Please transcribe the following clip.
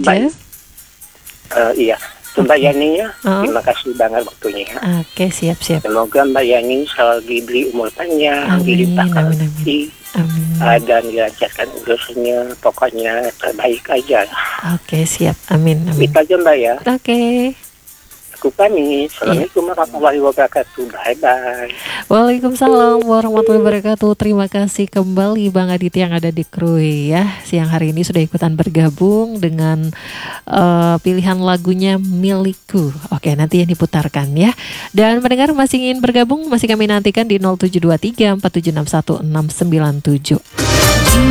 aja. Iya, Mbak Yaninya, Oh. terima kasih banget waktunya. Oke, siap-siap. Semoga Mbak Yani selalu diberi umur panjang, Amin, dilimpahkan amin, amin. rezeki, Amin. dan dilancarkan urusannya. Pokoknya terbaik aja. Oke, siap. Amin, amin. Itu aja Mbak ya. Oke. Aku pamit. Assalamualaikum warahmatullahi wabarakatuh. Bye-bye. Waalaikumsalam warahmatullahi wabarakatuh. Terima kasih kembali Bang Aditya yang ada di Krui ya. Siang hari ini sudah ikutan bergabung dengan pilihan lagunya Milikku. Oke, nanti yang diputarkan ya. Dan mendengar masih ingin bergabung, masih kami nantikan di 0723 4761 697.